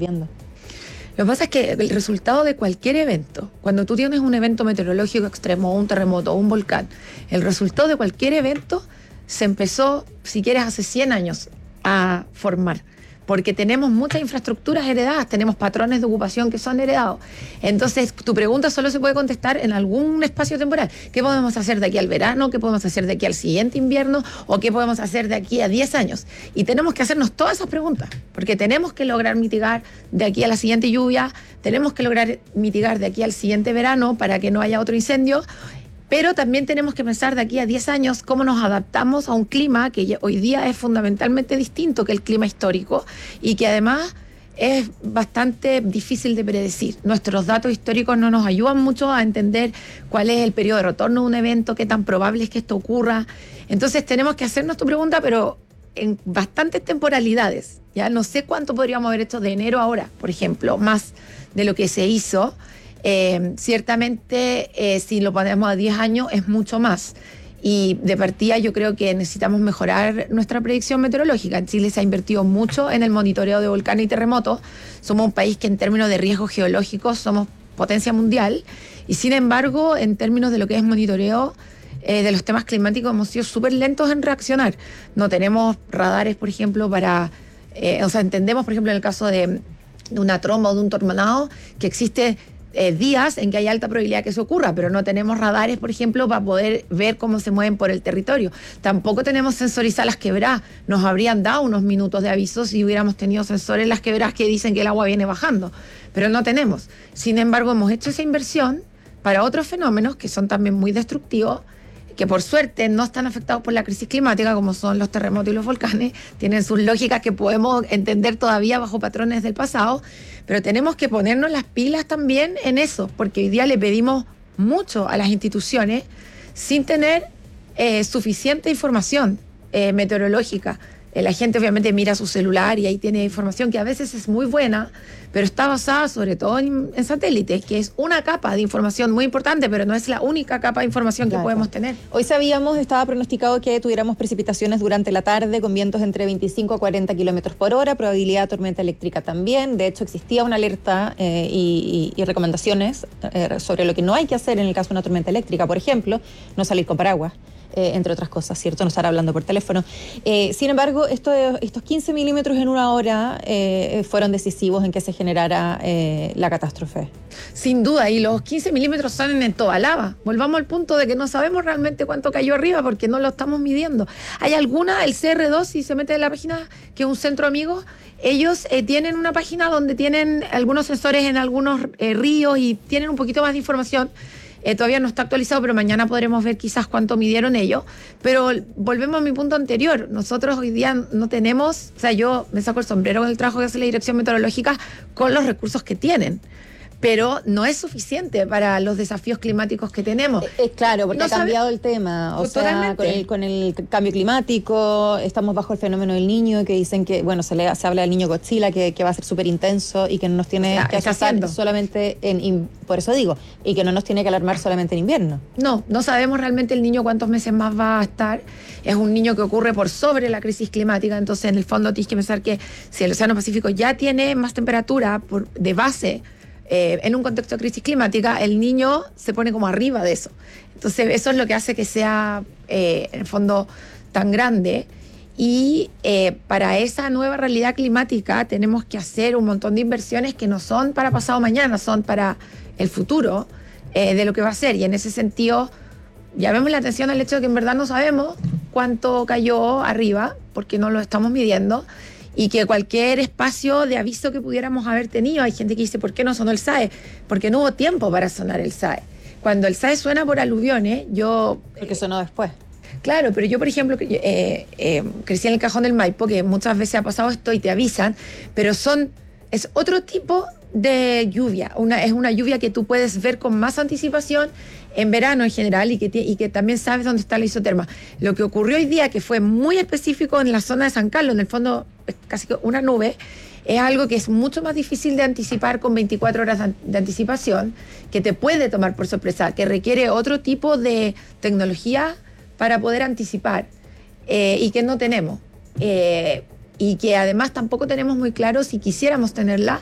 viendo. Lo que pasa es que el resultado de cualquier evento, cuando tú tienes un evento meteorológico extremo, un terremoto, un volcán, el resultado de cualquier evento se empezó, si quieres, hace 100 años a formar. Porque tenemos muchas infraestructuras heredadas, tenemos patrones de ocupación que son heredados. Entonces, tu pregunta solo se puede contestar en algún espacio temporal. ¿Qué podemos hacer de aquí al verano? ¿Qué podemos hacer de aquí al siguiente invierno? ¿O qué podemos hacer de aquí a 10 años? Y tenemos que hacernos todas esas preguntas, porque tenemos que lograr mitigar de aquí a la siguiente lluvia, tenemos que lograr mitigar de aquí al siguiente verano para que no haya otro incendio. Pero también tenemos que pensar de aquí a 10 años cómo nos adaptamos a un clima que hoy día es fundamentalmente distinto que el clima histórico y que además es bastante difícil de predecir. Nuestros datos históricos no nos ayudan mucho a entender cuál es el periodo de retorno de un evento, qué tan probable es que esto ocurra. Entonces tenemos que hacernos tu pregunta, pero en bastantes temporalidades. Ya no sé cuánto podríamos haber hecho de enero a ahora, por ejemplo, más de lo que se hizo. Ciertamente, si lo ponemos a 10 años, es mucho más. Y de partida yo creo que necesitamos mejorar nuestra predicción meteorológica. En Chile se ha invertido mucho en el monitoreo de volcanes y terremotos. Somos un país que en términos de riesgos geológicos somos potencia mundial. Y sin embargo, en términos de lo que es monitoreo de los temas climáticos, hemos sido súper lentos en reaccionar. No tenemos radares, por ejemplo, entendemos, por ejemplo, en el caso de una tromba o de un tornado, que existe días en que hay alta probabilidad que eso ocurra, pero no tenemos radares, por ejemplo, para poder ver cómo se mueven por el territorio. Tampoco tenemos sensorizadas las quebradas. Nos habrían dado unos minutos de aviso si hubiéramos tenido sensores en las quebradas que dicen que el agua viene bajando, pero no tenemos. Sin embargo, hemos hecho esa inversión para otros fenómenos que son también muy destructivos, que por suerte no están afectados por la crisis climática, como son los terremotos y los volcanes. Tienen sus lógicas que podemos entender todavía bajo patrones del pasado, pero tenemos que ponernos las pilas también en eso, porque hoy día le pedimos mucho a las instituciones sin tener suficiente información meteorológica. La gente obviamente mira su celular y ahí tiene información que a veces es muy buena, pero está basada sobre todo en satélites, que es una capa de información muy importante, pero no es la única capa de información que podemos tener. Hoy estaba pronosticado que tuviéramos precipitaciones durante la tarde con vientos entre 25 a 40 kilómetros por hora, probabilidad de tormenta eléctrica también. De hecho, existía una alerta y recomendaciones sobre lo que no hay que hacer en el caso de una tormenta eléctrica. Por ejemplo, no salir con paraguas. Entre otras cosas, ¿cierto? No estar hablando por teléfono. Sin embargo, estos 15 milímetros en una hora fueron decisivos en que se generara la catástrofe. Sin duda, y los 15 milímetros salen en toda lava. Volvamos al punto de que no sabemos realmente cuánto cayó arriba porque no lo estamos midiendo. Hay alguna, el CR2, si se mete en la página, que es un centro amigo, ellos tienen una página donde tienen algunos sensores en algunos ríos y tienen un poquito más de información. Todavía no está actualizado, pero mañana podremos ver quizás cuánto midieron ellos. Pero volvemos a mi punto anterior. Nosotros hoy día no tenemos, o sea, yo me saco el sombrero con el trabajo que hace la Dirección Meteorológica con los recursos que tienen. Pero no es suficiente para los desafíos climáticos que tenemos. Claro, porque ha cambiado el tema. O sea, con el cambio climático, estamos bajo el fenómeno del Niño, que dicen que, bueno, se habla del Niño Godzilla, que va a ser súper intenso y que no nos tiene que asustar solamente por eso digo, y que no nos tiene que alarmar solamente en invierno. No sabemos realmente el Niño cuántos meses más va a estar. Es un niño que ocurre por sobre la crisis climática, entonces en el fondo tienes que pensar que si el Océano Pacífico ya tiene más temperatura de base, en un contexto de crisis climática, el Niño se pone como arriba de eso. Entonces eso es lo que hace que sea en el fondo tan grande. Y para esa nueva realidad climática tenemos que hacer un montón de inversiones que no son para pasado mañana, son para el futuro de lo que va a ser. Y en ese sentido llamemos la atención al hecho de que en verdad no sabemos cuánto cayó arriba, porque no lo estamos midiendo, y que cualquier espacio de aviso que pudiéramos haber tenido, hay gente que dice, ¿por qué no sonó el SAE? Porque no hubo tiempo para sonar el SAE. Cuando el SAE suena por aluviones, porque sonó después. Claro, pero yo, por ejemplo, crecí en el Cajón del Maipo, que muchas veces ha pasado esto y te avisan, pero es otro tipo de lluvia. Es una lluvia que tú puedes ver con más anticipación en verano en general y que también sabes dónde está la isoterma. Lo que ocurrió hoy día, que fue muy específico en la zona de San Carlos, en el fondo es casi que una nube, es algo que es mucho más difícil de anticipar con 24 horas de anticipación, que te puede tomar por sorpresa, que requiere otro tipo de tecnología para poder anticipar y que no tenemos. Y que además tampoco tenemos muy claro, si quisiéramos tenerla,